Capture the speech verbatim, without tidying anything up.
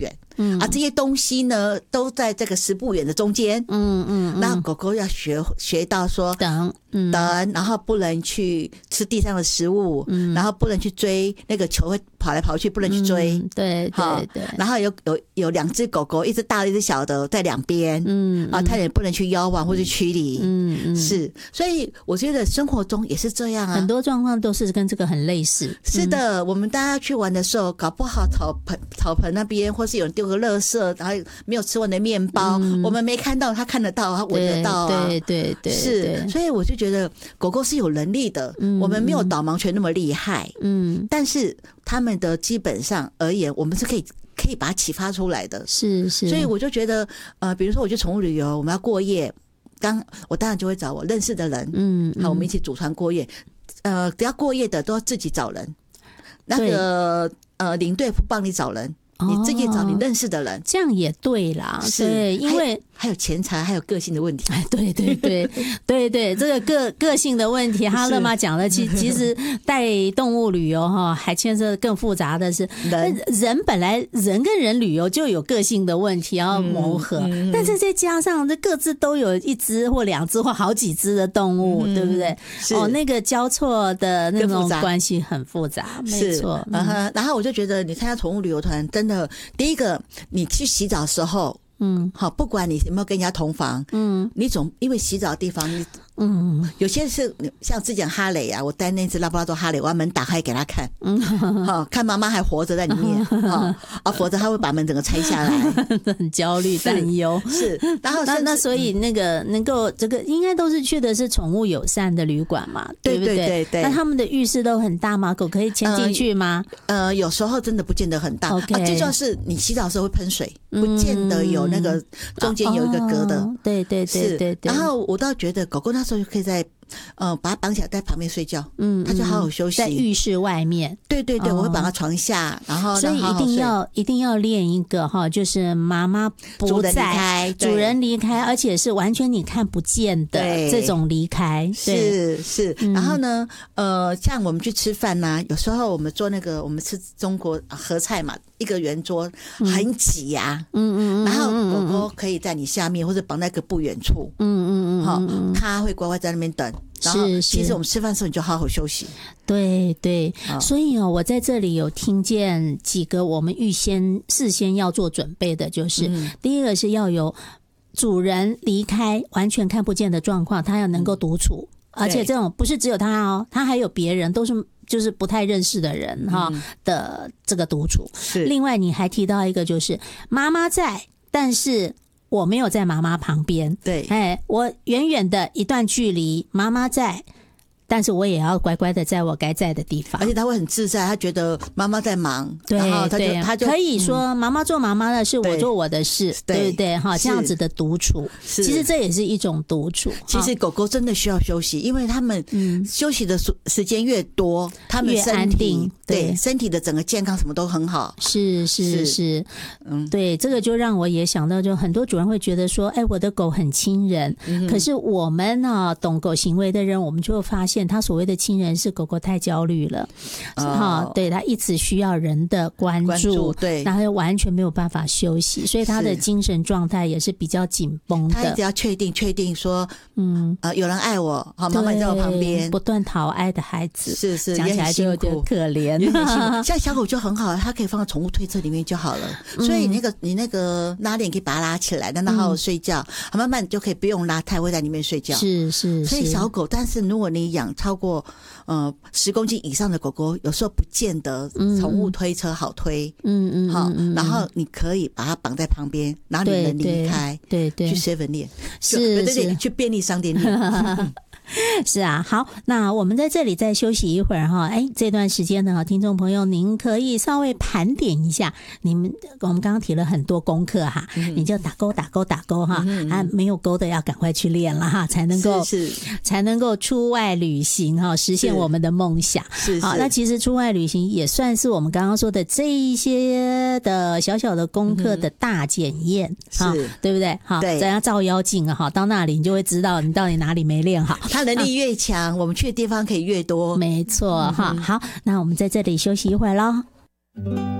远，嗯，啊，这些东西呢都在这个十步远的中间，嗯嗯，那狗狗要学学到说等。 等，然后不能去吃地上的食物，嗯，然后不能去追那个球会跑来跑去，不能去追， 嗯、对对对。 然后有有有两只狗狗，一只大的，一只小的，在两边，嗯，啊，它也不能去邀玩或者驱离，嗯嗯，是，所以我觉得生活中也是这样啊， 很多状况都是跟这个很类似。 是的，嗯、我们大家去玩的时候，搞不好草盆草盆那边，或是有人丢个垃圾，然后没有吃完的面包，嗯、我们没看到，他看得到，他闻得到啊， 对对 对, 对， 是，所以我就觉得狗狗是有能力的，嗯、我们没有导盲犬那么厉害，嗯，但是他们的基本上而言，我们是可以可以把它启发出来的， 是是， 所以我就觉得，呃，比如说我去宠物旅游，我们要过夜，刚我当然就会找我认识的人，嗯，好，我们一起组团过夜，呃，只要过夜的都要自己找人，那个呃领队不帮你找人。你自己找你认识的人， 哦、这样也对啦。对，因为还有, 还有钱财，还有个性的问题。 哎，对对对对对，这个个个性的问题，哈乐妈讲了，其其实带动物旅游哈，还牵涉更复杂的是人人本来人跟人旅游就有个性的问题要磨合，嗯嗯、但是再加上这各自都有一只或两只或好几只的动物，嗯、对不对？哦，那个交错的那种关系很复杂，没错。 嗯、然后我就觉得，你参加宠物旅游团真的。第一个，你去洗澡的时候，嗯，好，不管你有没有跟人家同房，嗯，你总因为洗澡的地方，你嗯，有些是像之前哈雷啊，我带那只拉布拉多哈雷，我把门打开给他看，嗯，好，看妈妈还活着在里面，啊，啊，否则他会把门整个拆下来， 很焦虑担忧， 是，然后那那所以那个能够这个应该都是去的是宠物友善的旅馆嘛，对不对？对对对。那他们的浴室都很大吗？狗可以牵进去吗？ 呃，呃有时候真的不见得很大， OK， 啊，最重要是你洗澡的时候会喷水，不见得有那个中间有一个隔的， 哦、对对对对对。 然后我倒觉得狗狗那时候可以在。呃，把它绑起来在旁边睡觉，嗯，它就好好休息。 在浴室外面， 对对对，哦、我会绑到床下，然后所以一定要一定要练一个哈，就是妈妈不在，主人离开，而且是完全你看不见的这种离开， 是是。嗯、然后呢，呃，像我们去吃饭呐、啊，有时候我们做那个，我们吃中国合菜嘛，一个圆桌很挤呀、啊，嗯嗯，然后狗狗可以在你下面或者绑在一个不远处，嗯嗯嗯，好，它会乖乖在那边等。然后其实我们吃饭的时候你就好好休息。 对对，所以哦，我在这里有听见几个我们预先事先要做准备的，就是、嗯、第一个是要有主人离开完全看不见的状况，他要能够独处、嗯、而且这种不是只有他哦，他还有别人，都是就是不太认识的人哈、嗯、的这个独处。是，另外你还提到一个就是妈妈在，但是我没有在妈妈旁边， 对， 哎，我远远的一段距离，妈妈在，但是我也要乖乖的在我该在的地方， 而且他会很自在，他觉得妈妈在忙， 对， 然后他就对他就可以说妈妈做妈妈的事，我做我的事，对, 对不对？哈，这样子的独处，其实这也是一种独处。 其实狗狗真的需要休息，因为他们休息的时间越多，他们身体对, 对身体的整个健康什么都很好。 是是 是, 是，嗯，对，这个就让我也想到，就很多主人会觉得说，哎，我的狗很亲人，嗯、可是我们呢、啊，懂狗行为的人，我们就会发现。他所谓的亲人是狗狗太焦虑了，哈、哦，对，他一直需要人的关注，关注对，然后又完全没有办法休息，所以他的精神状态也是比较紧绷的。 他一直要确定确定说，嗯，呃，有人爱我，好，妈妈在我旁边， 不断讨爱的孩子， 是是， 讲起来就有点可怜。 像小狗就很好，它可以放到宠物推车里面就好了，嗯、所以你那个你那个拉链可以把它拉起来，让它好好睡觉，嗯、慢慢就可以不用拉，它也会在里面睡觉。 是是， 所以小狗，但是如果你养超过呃十公斤以上的狗狗，有时候不见得宠物推车好推，嗯嗯，好，然后你可以把它绑在旁边，然后你能离开， 对 对, 对， 去 seven 练， 是对对，去便利商店练。 是啊，好，那我们在这里再休息一会儿哈。哎，这段时间呢，听众朋友，您可以稍微盘点一下，你们我们刚刚提了很多功课哈，嗯、你就打勾打勾打勾哈，嗯、啊，没有勾的要赶快去练了哈，才能够是是才能够出外旅行哈，实现我们的梦想。 是是， 好，那其实出外旅行也算是我们刚刚说的这一些的小小的功课的大检验，哈、嗯，对不对？好， 对， 咱要照妖镜啊，哈，到那里你就会知道你到底哪里没练好。 他能力越强，我们去的地方可以越多。 没错，哈、嗯，好，那我们在这里休息一会儿咯。